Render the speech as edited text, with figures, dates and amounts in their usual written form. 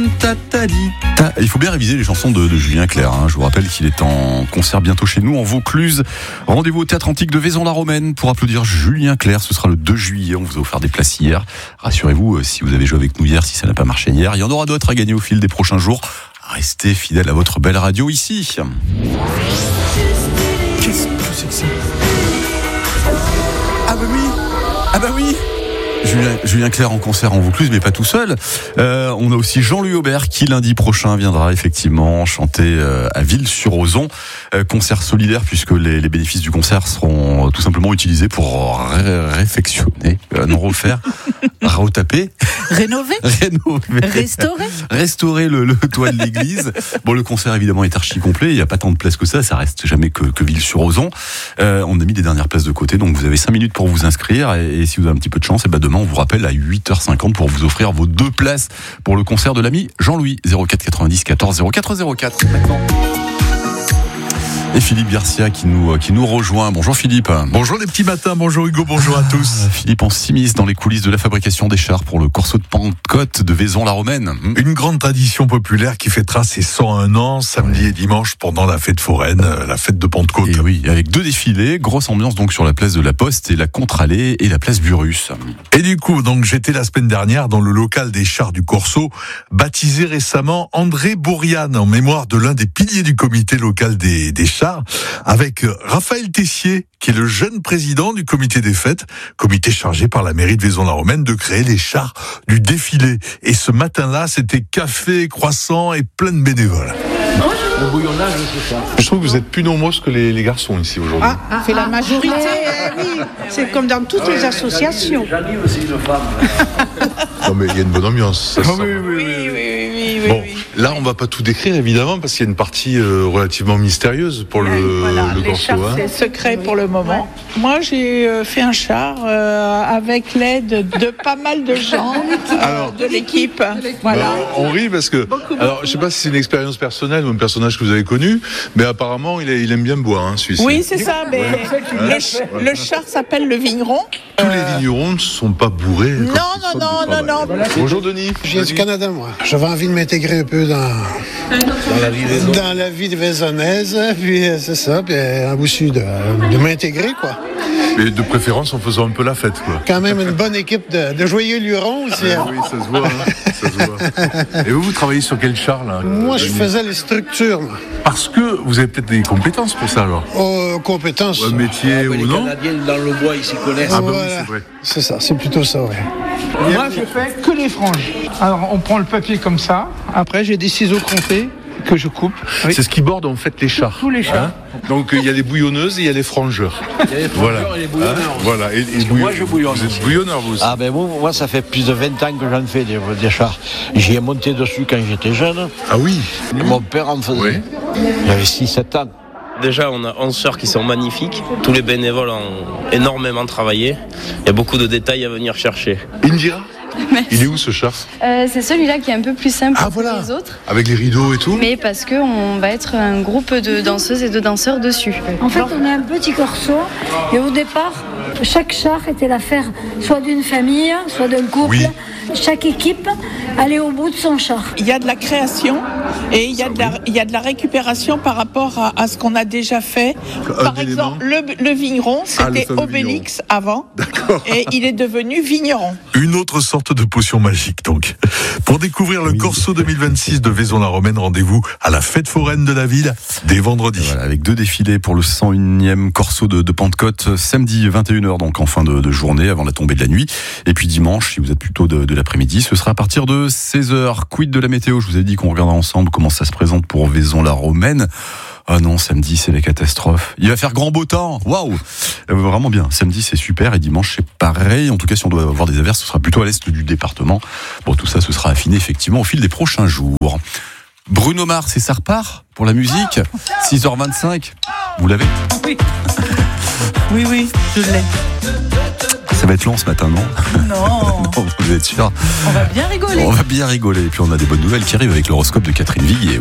Il faut bien réviser les chansons de Julien Clerc. Je vous rappelle qu'il est en concert bientôt chez nous en Vaucluse. Rendez-vous au Théâtre Antique de Vaison-la-Romaine pour applaudir Julien Clerc. Ce sera le 2 juillet. On vous a offert des places hier. Rassurez-vous, si vous avez joué avec nous hier, si ça n'a pas marché hier, il y en aura d'autres à gagner au fil des prochains jours. Restez fidèles à votre belle radio ici. Qu'est-ce que c'est que ça ? Ah bah oui Julien Clerc en concert en Vaucluse, mais pas tout seul. On a aussi Jean-Louis Aubert qui lundi prochain viendra effectivement chanter à Ville-sur-Ozon. Concert solidaire puisque les bénéfices du concert seront tout simplement utilisés pour réfectionner, non refaire, retaper, rénover, restaurer le toit de l'église. Bon, le concert évidemment est archi complet. Il n'y a pas tant de places que ça reste jamais que Ville-sur-Ozon. On a mis des dernières places de côté, donc vous avez 5 minutes pour vous inscrire et si vous avez un petit peu de chance, demain on vous rappelle à 8h50 pour vous offrir vos 2 places pour le concert de l'ami Jean-Louis. 04 90 14 04 04 maintenant. Et Philippe Garcia qui nous rejoint. Bonjour Philippe. Bonjour les petits matins, bonjour Hugo, bonjour à tous. Philippe, on s'immisce dans les coulisses de la fabrication des chars pour le Corso de Pentecôte de Vaison-la-Romaine. Une grande tradition populaire qui fêtera ses 101 ans samedi et dimanche pendant la fête foraine, la fête de Pentecôte. Et oui, avec 2 défilés, grosse ambiance donc sur la place de la Poste et la Contre-Allée et la place Burrus. Et du coup, donc j'étais la semaine dernière dans le local des chars du Corso, baptisé récemment André Bourriane en mémoire de l'un des piliers du comité local des chars, avec Raphaël Tessier, qui est le jeune président du comité des fêtes, comité chargé par la mairie de Vaison-la-Romaine de créer les chars du défilé. Et ce matin-là, c'était café, croissant et plein de bénévoles. Le bouillonnage, c'est ça. Je trouve que vous êtes plus nombreux que les garçons ici aujourd'hui. C'est la majorité. Oui, c'est comme dans toutes les associations. J'anime aussi une femme. Non mais il y a une bonne ambiance. Ça se sent. Oui. Bon, là on va pas tout décrire évidemment parce qu'il y a une partie relativement mystérieuse pour le les Corso. chars, c'est secret pour le moment. Moi, j'ai fait un char avec l'aide de pas mal de gens de l'équipe. Voilà. On rit parce que, alors je sais pas si c'est une expérience personnelle ou un personnage que vous avez connu, mais apparemment il aime bien boire, celui-ci. Oui, c'est ça. Mais le char s'appelle le Vigneron. Tous les vignerons ne sont pas bourrés. Non. Bonjour Denis. Je viens du Canada, moi. J'avais envie de m'intégrer un peu dans la vie de vaisonnaise, puis c'est ça, puis en bout de m'intégrer, quoi. Et de préférence en faisant un peu la fête, quoi. Quand même une bonne équipe de joyeux lurons aussi. Oui, ça se voit. Ça se voit. Et vous travaillez sur quel char, là? Moi, je faisais les structures, moi. Parce que vous avez peut-être des compétences pour ça, alors? Compétences. Un métier ou les non? Canadiens dans le bois, ils s'y connaissent. Ah bah Voilà. oui, c'est vrai. C'est ça, c'est plutôt ça, ouais. Moi, je fais que les franges. Alors, on prend le papier comme ça. Après, j'ai des ciseaux crontés que je coupe. Oui. C'est ce qui borde en fait les chars. Tous les chars. Donc il y a les bouillonneuses et il y a les frangeurs. Il y a les frangeurs et les bouillonneurs. Voilà. Et moi, je bouillonne vous êtes aussi. bouillonneur, vous aussi. Ah ben moi, ça fait plus de 20 ans que j'en fais des chars. J'y ai monté dessus quand j'étais jeune. Ah oui. Mon père en faisait. Oui. J'avais 6-7 ans. Déjà, on a 11 sœurs qui sont magnifiques. Tous les bénévoles ont énormément travaillé. Il y a beaucoup de détails à venir chercher. Indira, il est où ce char? C'est celui-là qui est un peu plus simple que les autres. Avec les rideaux et tout. Mais parce qu'on va être un groupe de danseuses et de danseurs dessus. En fait, on est un petit corso. Et au départ, chaque char était l'affaire soit d'une famille, soit d'un couple. Oui. Chaque équipe allait au bout de son char. Il y a de la création et il y a de la récupération par rapport à ce qu'on a déjà fait. Par exemple, le vigneron, c'était fameux Obélix avant. D'accord. Et il est devenu vigneron. Une autre sorte de potion magique, donc. Pour découvrir le Corso 2026 de Vaison-la-Romaine, rendez-vous à la fête foraine de la ville dès vendredi. Voilà, avec 2 défilés pour le 101e Corso de Pentecôte, samedi 21h, donc en fin de journée, avant la tombée de la nuit. Et puis dimanche, si vous êtes plutôt de l'après-midi, ce sera à partir de 16h. Quid de la météo? Je vous ai dit qu'on regardera ensemble comment ça se présente pour Vaison-la-Romaine. Ah non, samedi, c'est la catastrophe. Il va faire grand beau temps. Waouh! Vraiment bien. Samedi, c'est super. Et dimanche, c'est pareil. En tout cas, si on doit avoir des averses, ce sera plutôt à l'est du département. Bon, tout ça, ce sera affiné, effectivement, au fil des prochains jours. Bruno Mars et ça repart pour la musique. 6h25. Vous l'avez? Oui, je l'ai. Ça va être long ce matin, non? Non. Non, vous êtes sûr? On va bien rigoler. On va bien rigoler. Et puis, on a des bonnes nouvelles qui arrivent avec l'horoscope de Catherine Viguier.